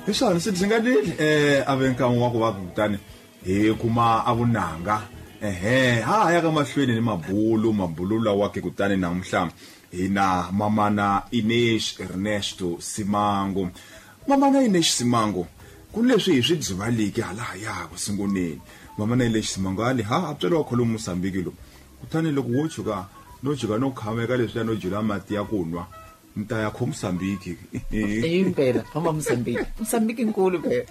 Isona sithi ngadili abenka wako wakutani kuma abunanga haya kamahlweni mabhulu wakhe kutani namhla ina mamana Inesh Ernesto Simango. Mamana Inesh Simango kuleswi swidzivaliki hala yako singoneni. Mamana Inesh Simango ali aptsela kholo Mozambique lo kutani loko wochuka no khameka leswi no jula mati ya kunwa mta ya kho Mozambique impela hamba Mozambique inkulu phela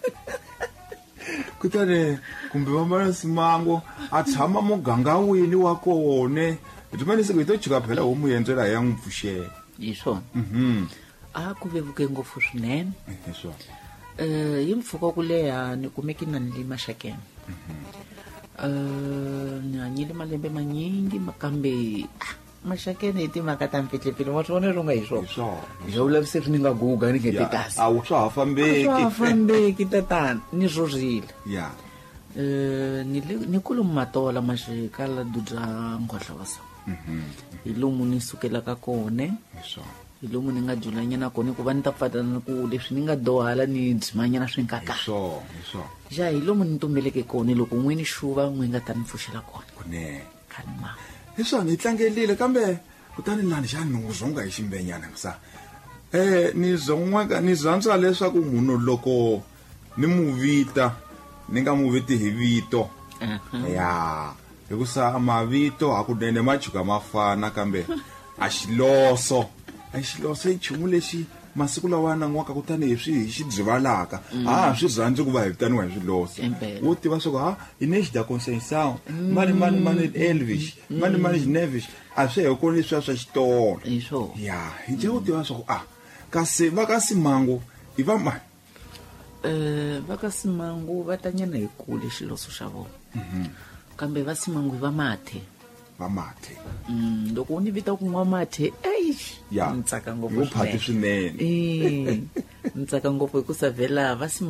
kutani kumbe Mamana Simango atshama muganga wini wa kone Tumani se kuitochuka phela umuyenzela yangipfushela yisho kuvevuke ngopfu swinene yisho yimfuko kuleya ni kumekina nilima Mashakeni nyanyile malembe manyingi makambe Mashakeni iti makata mfitlepile mwatone runga yisho jawula vise ninga guga ni ketitasi awusafambeki tatana ni zozile ya nikulu matola mashikala dudza ngohla wasa ilumu nisukela ka kone ilumu ninga julanyana kone kuva ni ta pfatana ku leswi ni nga dohala ni dzimanyana swinkaka ja ilumu ni tumbeleke kone loko n'wini xuva n'wi nga ta ni pfuxela kone kanima hiswona itlangelile kambe kutani lani xani nguzonga hi ximbenyana ngisa ni zantswa leswaku munhu loko ni muvita ni nga muviti hi vito ya hikusa mavito hakunene machuka mafana kambe axiloso ichumu lexi masiku lawa nan'waka kutani hi xidzivalaka swi rhandzi ku va hi vitaniwa hi swiloso wo tiva swa ku Inesh da Conceição mani Elvis mani Nevis a swi hekoni leswiya swa xitolo ya hi je wo tiva swa ku kasi va ka Simango i va mani va ka Simango va tanyana hi kule xiloso xa vona kambe va Simango va mathe loko ni vita ku nwa mathe ya ntsaka ngopfu swinene ntsaka ngopfu hikusa vhela va